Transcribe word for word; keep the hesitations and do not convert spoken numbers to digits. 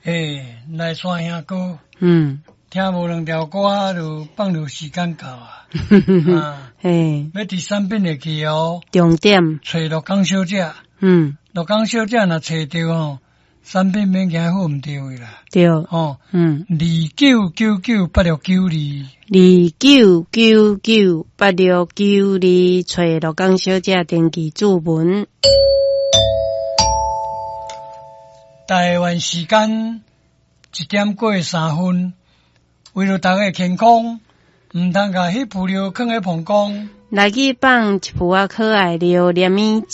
诶，来山兄哥， 嗯， 听无两条歌就放入时间到啊。啊， 嘿， 要伫山边会去哦， 重点， 找鹿港小姐， 嗯， 鹿港小姐若找着哦，山边免惊好毋对位啦。 对， 哦， 嗯， 二九九九八六九二， 二九九九八六九二，找鹿港小姐登记注文。 台湾时间一点过三分，为了大家健康，毋通甲迄副料放喺膀胱。 来去放一副啊可爱料，连咪